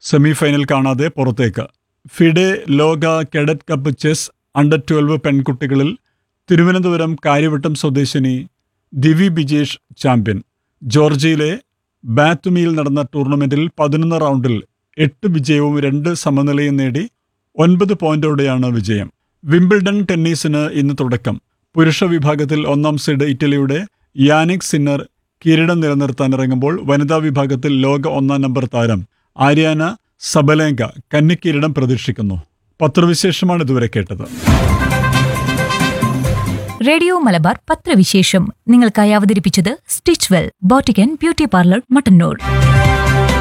Semifinal കാണാതെ പുറത്തേക്ക്. FIDE ലോക cadet cup chess അണ്ടർ-12 പെൺകുട്ടികളിൽ Thiruvananthapuram Karyavattom സ്വദേശിനി ദിവി ബിജേഷ് ചാമ്പ്യൻ. ജോർജിയയിലെ ബാത്തുമിയിൽ നടന്ന ടൂർണമെന്റിൽ 11 റൗണ്ടിൽ 8 വിജയവും 2 സമനിലയും നേടി 9 പോയിന്റോടെയാണ് വിജയം. വിംബിൾഡൺ ടെന്നീസിന് ഇന്ന് തുടക്കം. പുരുഷ വിഭാഗത്തിൽ 1-ാം സീഡ് ഇറ്റലിയുടെ യാനിക് സിന്നർ കിരീടം നിലനിർത്താനിറങ്ങുമ്പോൾ വനിതാ വിഭാഗത്തിൽ ലോക 1-ാം നമ്പർ താരം ആര്യാന സബലേങ്ക കന്നിക്കിരീടം പ്രതീക്ഷിക്കുന്നു. പത്രവിശേഷമാണ് ഇതുവരെ കേട്ടത്. റേഡിയോ മലബാർ പത്രവിശേഷം നിങ്ങൾക്കായി അവതരിപ്പിച്ചത് stitch well boutique and beauty parlour Mattannur.